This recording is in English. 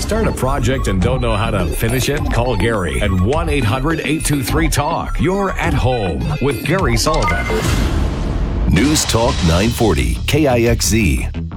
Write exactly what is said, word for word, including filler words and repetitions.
Start a project and don't know how to finish it? Call Gary at one eight hundred eight two three talk. You're at home with Gary Sullivan. News Talk nine forty, K I X Z.